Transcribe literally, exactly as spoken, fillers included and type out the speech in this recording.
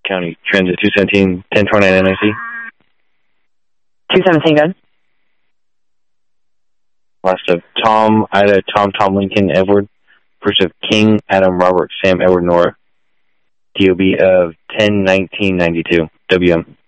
County, Transit two seventeen, ten twenty-nine N I C. two seventeen, good. Last of Tom, Ida, Tom, Tom, Lincoln, Edward. First of King, Adam, Robert, Sam, Edward, Nora. D O B of ten nineteen ninety-two. W M.